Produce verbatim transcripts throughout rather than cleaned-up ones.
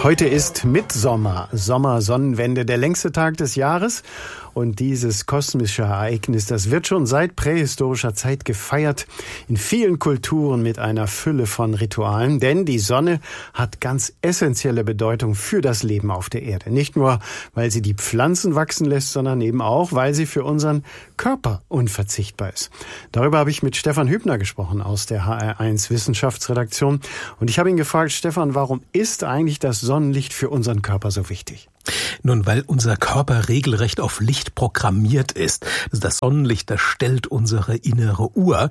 Heute ist Mittsommer, Sommersonnenwende, der längste Tag des Jahres. Und dieses kosmische Ereignis, das wird schon seit prähistorischer Zeit gefeiert, in vielen Kulturen mit einer Fülle von Ritualen. Denn die Sonne hat ganz essentielle Bedeutung für das Leben auf der Erde. Nicht nur, weil sie die Pflanzen wachsen lässt, sondern eben auch, weil sie für unseren Körper unverzichtbar ist. Darüber habe ich mit Stefan Hübner gesprochen aus der H R eins Wissenschaftsredaktion. Und ich habe ihn gefragt, Stefan, warum ist eigentlich das Sonnenlicht für unseren Körper so wichtig? Nun, weil unser Körper regelrecht auf Licht programmiert ist. Also das Sonnenlicht, das stellt unsere innere Uhr.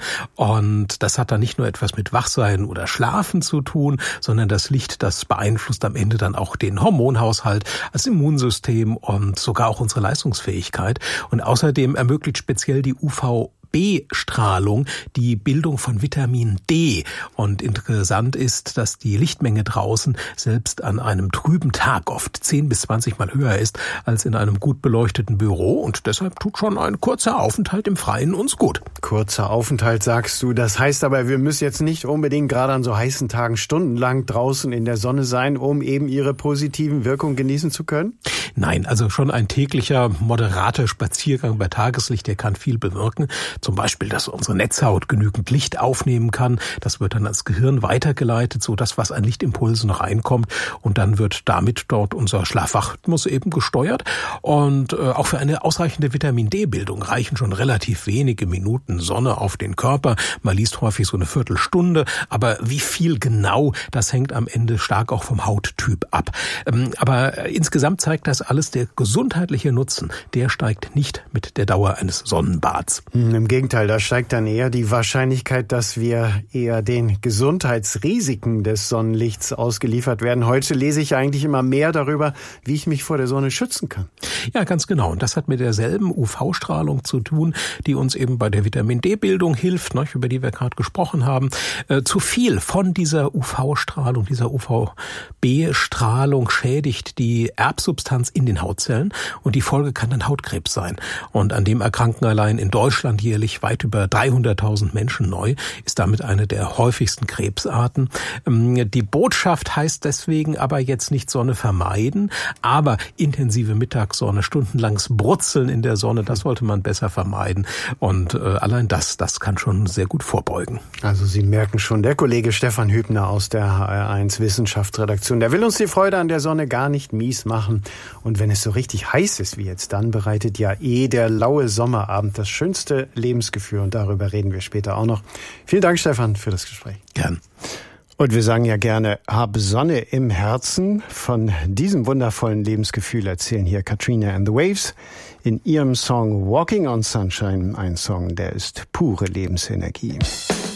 Und das hat dann nicht nur etwas mit Wachsein oder Schlafen zu tun, sondern das Licht, das beeinflusst am Ende dann auch den Hormonhaushalt, das Immunsystem und sogar auch unsere Leistungsfähigkeit. Und außerdem ermöglicht speziell die U V B-Strahlung die Bildung von Vitamin D. Und interessant ist, dass die Lichtmenge draußen selbst an einem trüben Tag oft zehn bis zwanzig Mal höher ist als in einem gut beleuchteten Büro. Und deshalb tut schon ein kurzer Aufenthalt im Freien uns gut. Kurzer Aufenthalt, sagst du. Das heißt aber, wir müssen jetzt nicht unbedingt gerade an so heißen Tagen stundenlang draußen in der Sonne sein, um eben ihre positiven Wirkungen genießen zu können? Nein, also schon ein täglicher, moderater Spaziergang bei Tageslicht, der kann viel bewirken. Zum Beispiel, dass unsere Netzhaut genügend Licht aufnehmen kann. Das wird dann ans Gehirn weitergeleitet, so dass was an Lichtimpulsen reinkommt. Und dann wird damit dort unser Schlafrhythmus eben gesteuert. Und äh, auch für eine ausreichende Vitamin-D-Bildung reichen schon relativ wenige Minuten Sonne auf den Körper. Man liest häufig so eine Viertelstunde. Aber wie viel genau, das hängt am Ende stark auch vom Hauttyp ab. Ähm, aber äh, insgesamt zeigt das alles, der gesundheitliche Nutzen, der steigt nicht mit der Dauer eines Sonnenbads. Hm, im Gegenteil, da steigt dann eher die Wahrscheinlichkeit, dass wir eher den Gesundheitsrisiken des Sonnenlichts ausgeliefert werden. Heute lese ich eigentlich immer mehr darüber, wie ich mich vor der Sonne schützen kann. Ja, ganz genau. Und das hat mit derselben U V-Strahlung zu tun, die uns eben bei der Vitamin-D-Bildung hilft, ne, über die wir gerade gesprochen haben. Äh, zu viel von dieser U V-Strahlung, dieser U V B-Strahlung schädigt die Erbsubstanz in den Hautzellen und die Folge kann dann Hautkrebs sein. Und an dem erkranken allein in Deutschland jährlich weit über dreihunderttausend Menschen neu, ist damit eine der häufigsten Krebsarten. Die Botschaft heißt deswegen aber jetzt nicht Sonne vermeiden, aber intensive Mittagssonne, stundenlanges Brutzeln in der Sonne, das sollte man besser vermeiden. Und äh, allein das, das kann schon sehr gut vorbeugen. Also Sie merken schon, der Kollege Stefan Hübner aus der H R eins Wissenschaftsredaktion, der will uns die Freude an der Sonne gar nicht mies machen. Und wenn es so richtig heiß ist wie jetzt, dann bereitet ja eh der laue Sommerabend das schönste Lebensgefühl. Und darüber reden wir später auch noch. Vielen Dank, Stefan, für das Gespräch. Gern. Und wir sagen ja gerne, hab Sonne im Herzen. Von diesem wundervollen Lebensgefühl erzählen hier Katrina and the Waves in ihrem Song Walking on Sunshine. Ein Song, der ist pure Lebensenergie.